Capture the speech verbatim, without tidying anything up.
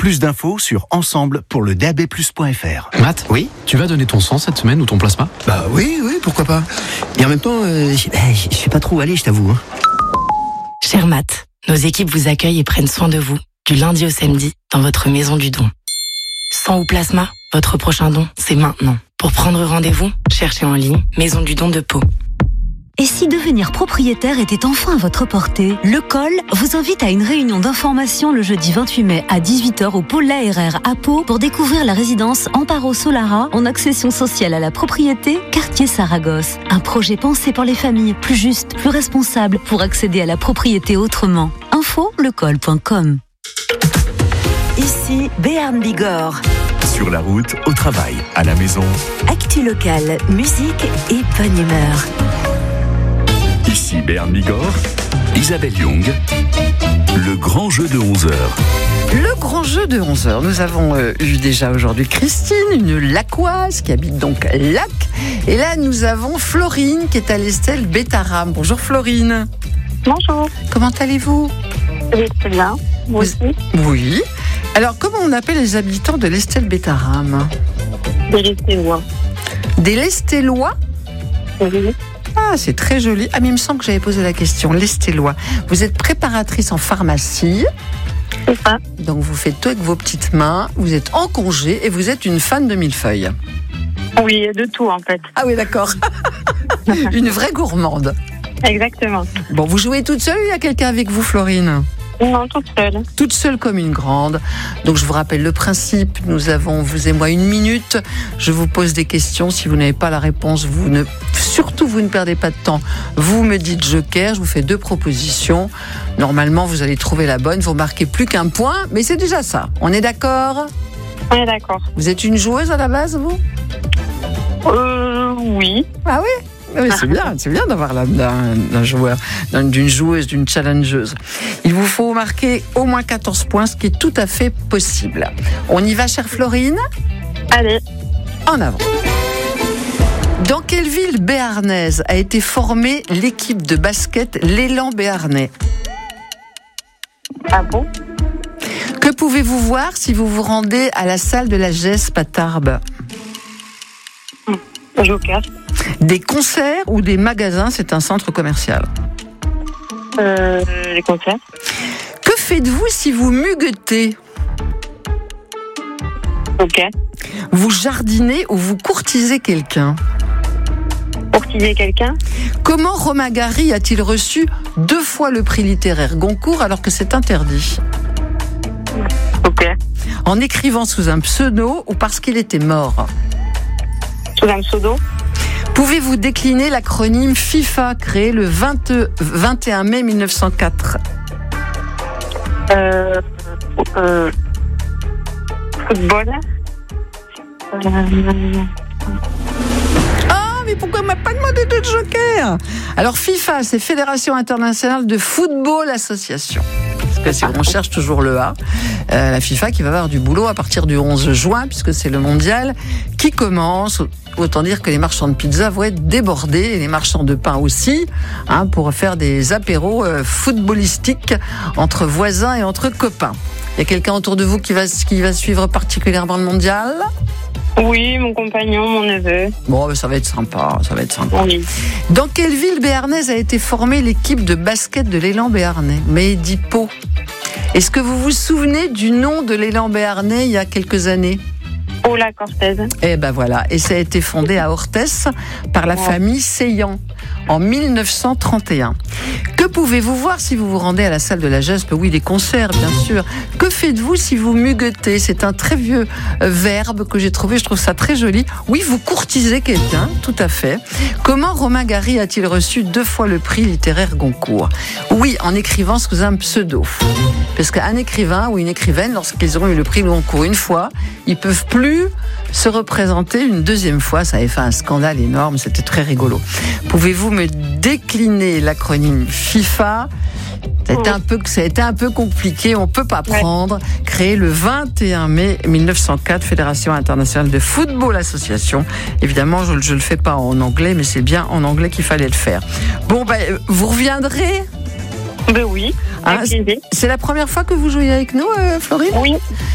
Plus d'infos sur ensemble pour le D A B plus point F R. Matt, Oui. tu vas donner ton sang cette semaine ou ton plasma? Bah oui, oui, pourquoi pas. Et en même temps, euh, je je sais pas trop où aller, je t'avoue. Hein. Cher Matt, nos équipes vous accueillent et prennent soin de vous, du lundi au samedi, dans votre maison du don. Sang ou plasma, votre prochain don, c'est maintenant. Pour prendre rendez-vous, cherchez en ligne Maison du don de Pau. Et si devenir propriétaire était enfin à votre portée, le C O L vous invite à une réunion d'information le jeudi vingt-huit mai à dix-huit heures au pôle A R R à Pau pour découvrir la résidence Amparo Solara en accession sociale à la propriété, quartier Saragosse. Un projet pensé pour les familles, plus juste, plus responsable pour accéder à la propriété autrement. Info lecol point com. Ici Béarn Bigorre. Sur la route, au travail, à la maison. Actu locale, musique et bonne humeur. Ici Béarn Bigorre, Isabelle Young, le grand jeu de onze heures. Le grand jeu de onze heures. Nous avons euh, eu déjà aujourd'hui Christine, une Lacoise qui habite donc Lac. Et là, nous avons Florine qui est à l'Estelle Bétaram. Bonjour Florine. Bonjour. Comment allez-vous? Je vais très bien. Vous aussi? Oui. Alors, comment on appelle les habitants de l'Estelle Bétaram? Des Lestélois. Des Lestélois? Oui. Ah, c'est très joli. Ah, mais il me semble que j'avais posé la question. Lestélois. Vous êtes préparatrice en pharmacie. C'est ça. Donc, vous faites tout avec vos petites mains. Vous êtes en congé et vous êtes une fan de millefeuilles. Oui, de tout en fait. Ah oui, d'accord. Une vraie gourmande. Exactement. Bon, vous jouez toute seule ou il y a quelqu'un avec vous, Florine? Non, toute seule. Toute seule comme une grande. Donc je vous rappelle le principe, nous avons, vous et moi, une minute. Je vous pose des questions. Si vous n'avez pas la réponse, vous ne, surtout vous ne perdez pas de temps. Vous me dites joker, je vous fais deux propositions. Normalement, vous allez trouver la bonne. Vous marquez plus qu'un point, mais c'est déjà ça. On est d'accord? On est d'accord. Vous êtes une joueuse à la base, vous? Euh, oui. Ah oui? Oui, c'est bien, c'est bien d'avoir l'âme d'un, d'un joueur, d'une joueuse, d'une challengeuse. Il vous faut marquer au moins quatorze points, ce qui est tout à fait possible. On y va, chère Florine? Allez. En avant. Dans quelle ville béarnaise a été formée l'équipe de basket L'Élan Béarnais? Ah bon? Que pouvez-vous voir si vous vous rendez à la salle de la Gespe à Tarbes? Joker. Des concerts ou des magasins, c'est un centre commercial. Euh, les concerts. Que faites-vous si vous muguetez? Ok. Vous jardinez ou vous courtisez quelqu'un? Courtiser quelqu'un. Comment Romain Gary a-t-il reçu deux fois le prix littéraire Goncourt alors que c'est interdit? Ok. En écrivant sous un pseudo ou parce qu'il était mort? Sous un pseudo. Pouvez-vous décliner l'acronyme FIFA créé le vingt, vingt et un mai mille neuf cent quatre? Euh, euh, football. Euh, Ah, mais pourquoi on m'a pas demandé de joker? Alors FIFA, c'est Fédération Internationale de Football Association. Parce que si on cherche toujours le A, euh, la FIFA qui va avoir du boulot à partir du onze juin, puisque c'est le mondial qui commence. Autant dire que les marchands de pizza vont être débordés, et les marchands de pain aussi, hein, pour faire des apéros euh, footballistiques entre voisins et entre copains. Il y a quelqu'un autour de vous qui va, qui va suivre particulièrement le mondial? Oui, mon compagnon, mon neveu. Bon, ça va être sympa, ça va être sympa. Oui. Dans quelle ville béarnaise a été formée l'équipe de basket de l'Élan Béarnais? Mais dit Pau. Est-ce que vous vous souvenez du nom de l'Élan Béarnais il y a quelques années? Paula Cortez. Eh ben voilà, et ça a été fondé à Orthès par la famille Seillan en mille neuf cent trente et un. Que pouvez-vous voir si vous vous rendez à la salle de la Gespe? Oui, des concerts, bien sûr. Que faites-vous si vous muguetez? C'est un très vieux verbe que j'ai trouvé, je trouve ça très joli. Oui, vous courtisez quelqu'un, tout à fait. Comment Romain Gary a-t-il reçu deux fois le prix littéraire Goncourt? Oui, en écrivant sous un pseudo. Parce qu'un écrivain ou une écrivaine, lorsqu'ils auront eu le prix Goncourt une fois, ils peuvent plus se représenter une deuxième fois. Ça avait fait un scandale énorme, c'était très rigolo. Pouvez-vous me décliner l'acronyme FIFA? Ça a été un peu, ça a été un peu compliqué, on peut pas prendre. Créé le vingt et un mai mille neuf cent quatre, Fédération Internationale de Football Association. Évidemment, je, je le fais pas en anglais, mais c'est bien en anglais qu'il fallait le faire. Bon, ben, vous reviendrez? Ben oui, Hein, c'est la première fois que vous jouez avec nous, euh, Florine? Oui.